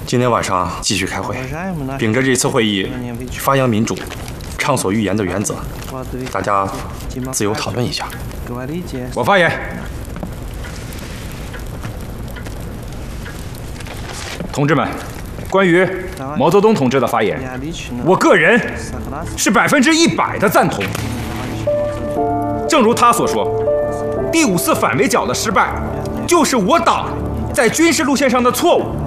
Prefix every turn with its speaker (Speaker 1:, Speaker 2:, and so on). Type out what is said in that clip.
Speaker 1: 今天晚上继续开会，秉着这次会议发扬民主、畅所欲言的原则，大家自由讨论一下。
Speaker 2: 我发言。同志们，关于毛泽东同志的发言，我个人是100%的赞同。正如他所说，第5次反围剿的失败，就是我党在军事路线上的错误。